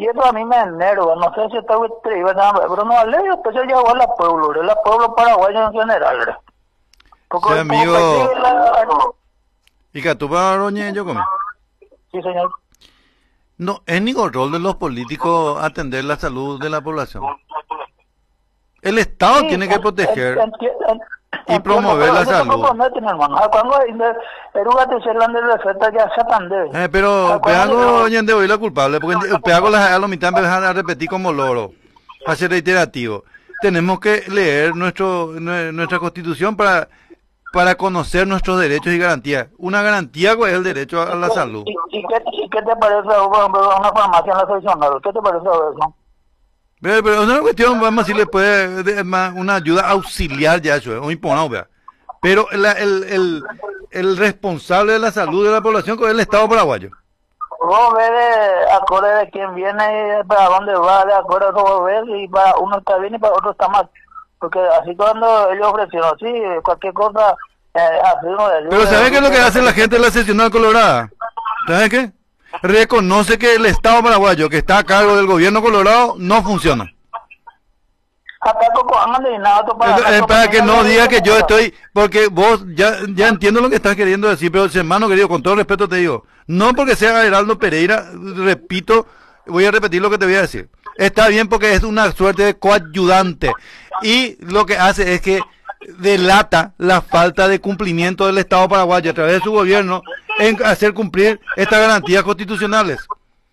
Y eso a mí me enerva, no sé si está pero no vale, pues yo llevo a la pueblo paraguayo en general. Sí, amigo. ¿Y que tú vas a yo comí? Sí, señor. No, es ningún rol de los políticos atender la salud de la población. El Estado Sí, tiene que proteger y promover la salud. Pero Peago de hoy la culpable, porque Peago a la mitad empiezan a repetir como loro, a ser reiterativo. Tenemos que leer nuestra Constitución para conocer nuestros derechos y garantías. Una garantía es el derecho a la salud. ¿Y qué te parece, por ejemplo, una farmacia en la seccional? ¿Qué te parece eso? Pero es una cuestión, vamos a decirle, puede una ayuda auxiliar ya eso, o imponado, vea. Pero el responsable de la salud de la población es el Estado paraguayo. Vos ves de acorde de quién viene y para dónde va, de acuerdo a eso vos ves, y para uno está bien y para otro está mal. Porque así cuando ellos ofrecieron, sí, cualquier cosa, así uno de ellos. Pero ¿sabes qué es lo que hace la gente de la seccional colorada? ¿Sabes qué? Reconoce que el Estado paraguayo, que está a cargo del gobierno colorado, no funciona. Para que no diga que yo estoy, porque vos ya entiendo lo que estás queriendo decir, pero hermano querido, con todo respeto te digo, no porque sea Heraldo Pereira, repito, voy a repetir lo que te voy a decir. Está bien porque es una suerte de coayudante y lo que hace es que delata la falta de cumplimiento del Estado paraguayo a través de su gobierno en hacer cumplir estas garantías constitucionales.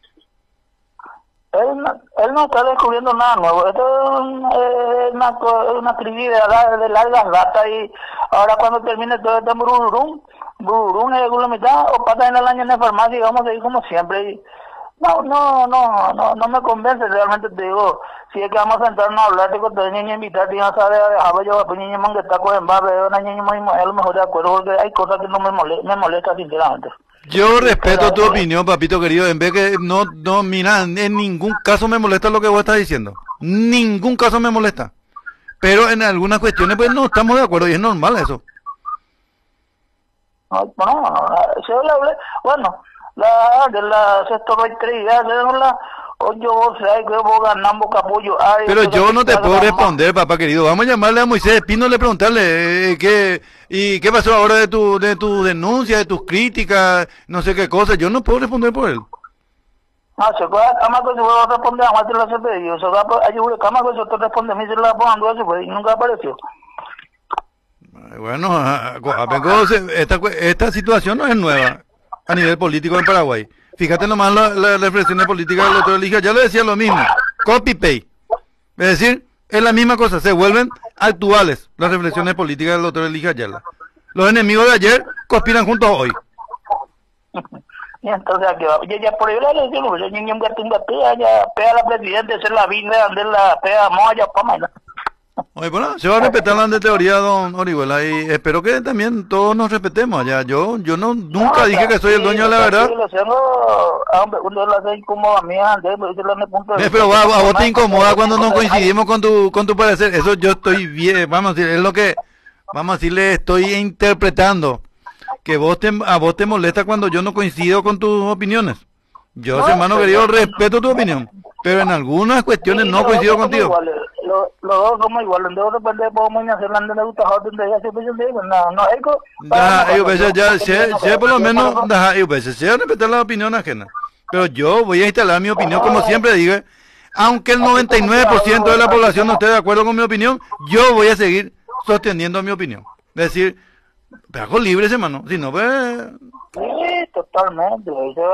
Él no está descubriendo nada nuevo. Esto es una crisis de largas datas y ahora cuando termine todo este bururum es la mitad o pasa en el año en la farmacia y vamos a ir como siempre. Y no me convence realmente, te digo. Si es que vamos a sentarnos a hablar, te conté niña invitarte y no sabe a yo a niña manguetaco en barrio, una niña muy a lo mejor de acuerdo porque hay cosas que no me molesta sinceramente. Yo respeto tu opinión, papito querido, en vez que no, mira, en ningún caso me molesta lo que vos estás diciendo. Ningún caso me molesta. Pero en algunas cuestiones pues no estamos de acuerdo y es normal eso. Bueno, de la sexta reiteración de la pero yo no te puedo responder, papá querido. Vamos a llamarle a Moisés Espino y le preguntarle qué pasó ahora de tu denuncia, de tus críticas, no sé qué cosa. Yo no puedo responder por él. No, se puede responder a más de la CPI. O sea, yo te responde a mí, se la pongo y nunca apareció. Bueno, esta situación no es nueva a nivel político en Paraguay. Fíjate nomás la reflexión política del doctor Elijah, ya le decía lo mismo, copy-paste. Es decir, es la misma cosa, se vuelven actuales las reflexiones políticas del doctor Elijah Ayala. Los enemigos de ayer conspiran juntos hoy. Y entonces aquí va, ya por ahí le decimos, ya pega la presidenta, esa es la vida, de la pega moya, pama. Oye, bueno, se va a respetar la de teoría, don Orihuela, y espero que también todos nos respetemos allá. Yo nunca dije que soy el dueño de la verdad. Pero a vos te incomoda cuando no coincidimos con tu parecer. Eso yo estoy bien, vamos a decir, es lo que, vamos a decirle, estoy interpretando. Que a vos te molesta cuando yo no coincido con tus opiniones. Yo, hermano querido, respeto tu opinión, pero en algunas cuestiones no coincido contigo. Los dos somos iguales, de repente podemos hacer la de gusta donde ya se puede decir, no, por lo menos, se respetar la opinión ajena. Pero yo voy a instalar mi opinión, como siempre digo, aunque el 99% de la población no esté de acuerdo con mi opinión, yo voy a seguir sosteniendo mi opinión. Es decir, hago libre, hermano, si no, pues... Sí, totalmente,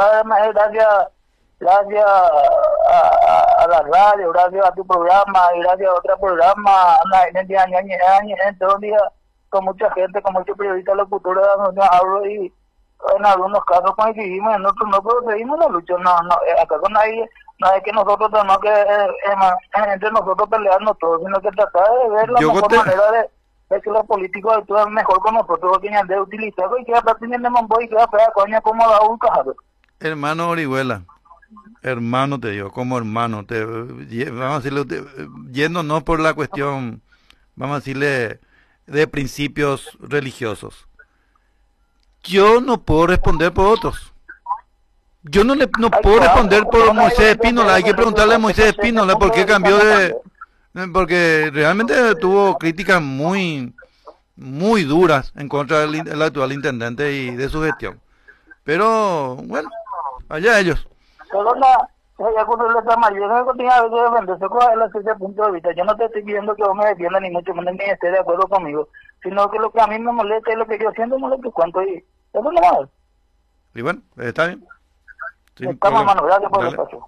gracias a la radio, gracias a tu programa y gracias a otro programa, todo el día con mucha gente, con muchos periodistas, locutores, donde hablo y en algunos casos coincidimos, en otros no, pero seguimos la lucha, acá con nadie, no es que nosotros tenemos que entre nosotros pelearnos todos, sino que tratar de ver la mejor manera de que los políticos actúen mejor con nosotros, que han de utilizar y que prácticamente y que va a coña como la un cajado. Hermano Orihuela. Hermano te digo, como hermano, vamos a decirle, yéndonos por la cuestión, vamos a decirle, de principios religiosos. Yo no puedo responder por otros. Yo no puedo responder por Moisés Espínola, hay que preguntarle a Moisés Espínola por qué cambió de... Porque realmente tuvo críticas muy duras en contra del actual intendente y de su gestión. Pero, bueno, allá ellos. Ya cuando le está mal, yo no tenía que defenderse con ese punto de vista. Yo no te estoy pidiendo que vos me defiendas, ni mucho menos ni estés de acuerdo conmigo, sino que lo que a mí me molesta es lo que yo siento, no lo que cuento, y eso no es. Y bueno, está bien. Estamos, hermano, gracias por el espacio.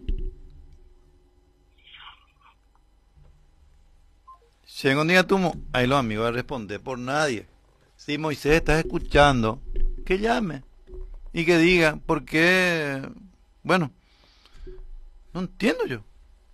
Llega un día tumo, ahí los amigos van a responder por nadie. Si Moisés estás escuchando, que llame y que diga, porque, bueno, no entiendo yo.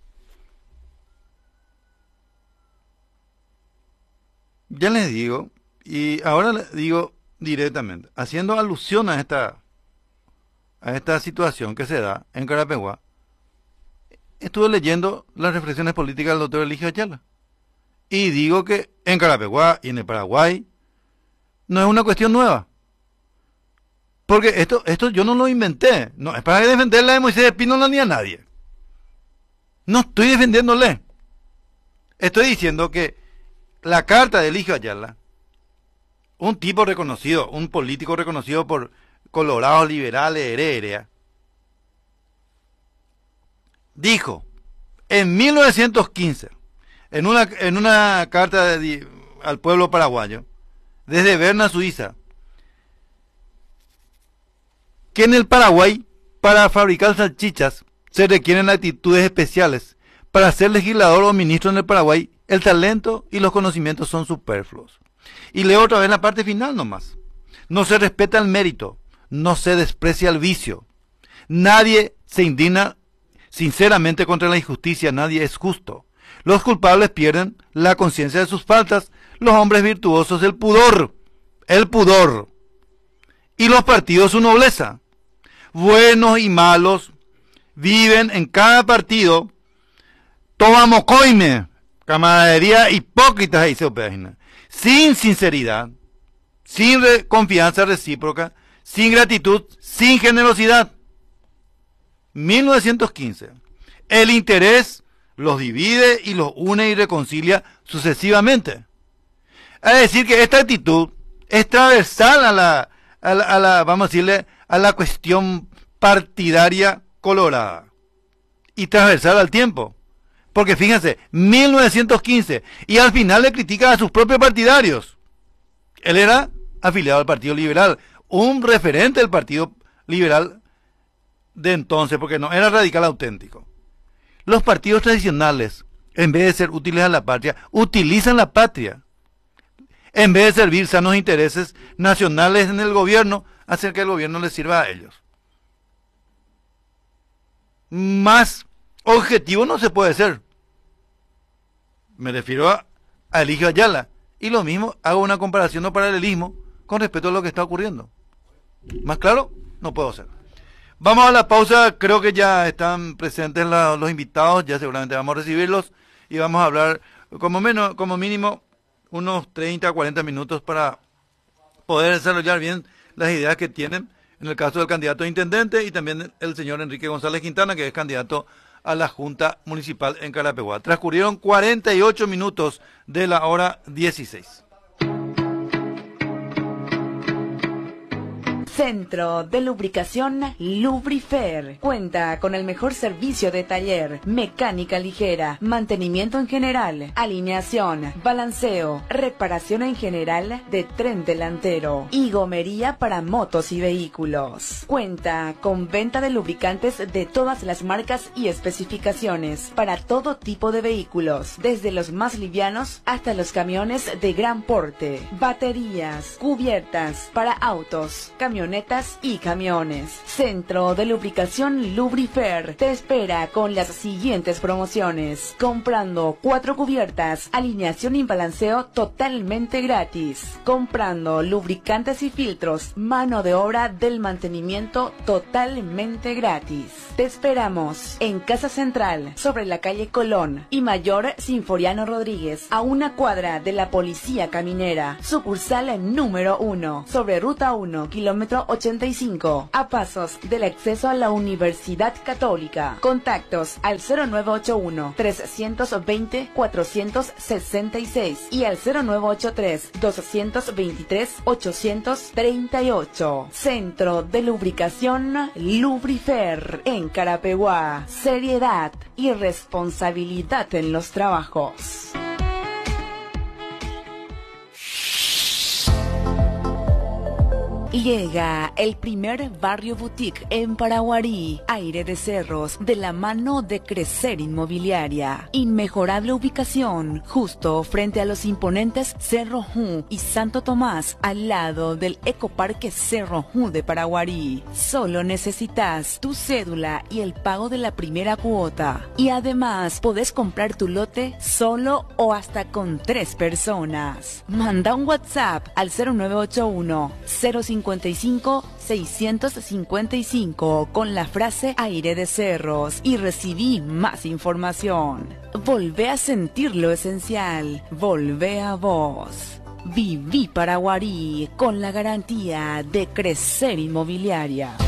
Ya les digo, y ahora les digo directamente, haciendo alusión a esta situación que se da en Carapeguá, estuve leyendo las reflexiones políticas del doctor Eligio Ayala. Y digo que en Carapeguá y en el Paraguay no es una cuestión nueva. Porque esto yo no lo inventé. No es para defenderla de Moisés Espínola ni a nadie. No estoy defendiéndole. Estoy diciendo que la carta de Eligio Ayala, un tipo reconocido, un político reconocido por colorados liberales, heredia, dijo en 1915, en una carta al pueblo paraguayo, desde Berna, Suiza, que en el Paraguay, para fabricar salchichas, se requieren actitudes especiales. Para ser legislador o ministro en el Paraguay, el talento y los conocimientos son superfluos. Y leo otra vez la parte final nomás. No se respeta el mérito, no se desprecia el vicio. Nadie se indigna sinceramente contra la injusticia, nadie es justo. Los culpables pierden la conciencia de sus faltas, los hombres virtuosos el pudor, y los partidos su nobleza. Buenos y malos viven en cada partido, toma coime, camaradería hipócritas, dice Opegna, sin sinceridad, sin confianza recíproca, sin gratitud, sin generosidad. 1915. El interés los divide y los une y reconcilia sucesivamente. Es decir, que esta actitud es transversal a la, vamos a decirle, a la cuestión partidaria colorada y transversal al tiempo. Porque fíjense, 1915, y al final le critica a sus propios partidarios. Él era afiliado al Partido Liberal, un referente del Partido Liberal de entonces, porque no era radical auténtico. Los partidos tradicionales, en vez de ser útiles a la patria, utilizan la patria. En vez de servir sanos intereses nacionales en el gobierno, hacen que el gobierno les sirva a ellos. Más objetivo no se puede ser. Me refiero a Eligio Ayala. Y lo mismo, hago una comparación o paralelismo con respecto a lo que está ocurriendo. ¿Más claro? No puedo ser. Vamos a la pausa, creo que ya están presentes los invitados, ya seguramente vamos a recibirlos y vamos a hablar como mínimo unos 30 a 40 minutos para poder desarrollar bien las ideas que tienen en el caso del candidato a intendente y también el señor Enrique González Quintana, que es candidato a la Junta Municipal en Carapeguá. Transcurrieron 48 minutos de la hora 16. Centro de Lubricación Lubrifer. Cuenta con el mejor servicio de taller, mecánica ligera, mantenimiento en general, alineación, balanceo, reparación en general de tren delantero y gomería para motos y vehículos. Cuenta con venta de lubricantes de todas las marcas y especificaciones para todo tipo de vehículos, desde los más livianos hasta los camiones de gran porte, baterías, cubiertas para autos, camionetas y camiones. Centro de Lubricación Lubrifer te espera con las siguientes promociones. Comprando 4 cubiertas, alineación y balanceo totalmente gratis. Comprando lubricantes y filtros, mano de obra del mantenimiento totalmente gratis. Te esperamos en Casa Central, sobre la calle Colón y Mayor Sinforiano Rodríguez, a una cuadra de la Policía Caminera. Sucursal número 1, sobre Ruta 1, kilómetro Kilómetro 85, a pasos del acceso a la Universidad Católica. Contactos al 0981-320-466 y al 0983-223-838. Centro de Lubricación Lubrifer en Carapeguá. Seriedad y responsabilidad en los trabajos. Llega el primer barrio boutique en Paraguarí, Aire de Cerros, de la mano de Crecer Inmobiliaria. Inmejorable ubicación, justo frente a los imponentes Cerro Ju y Santo Tomás, al lado del Ecoparque Cerro Ju de Paraguarí. Solo necesitas tu cédula y el pago de la primera cuota. Y además, podés comprar tu lote solo o hasta con 3 personas. Manda un WhatsApp al 0981 055-655 con la frase Aire de Cerros y recibí más información. Volvé a sentir lo esencial. Volvé a vos. Viví Paraguarí con la garantía de Crecer Inmobiliaria.